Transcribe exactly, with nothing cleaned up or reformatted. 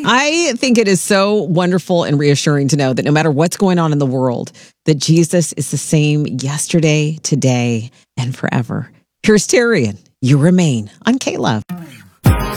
I think it is so wonderful and reassuring to know that no matter what's going on in the world, that Jesus is the same yesterday, today, and forever. Here's Terry, and You Remain on K-Love.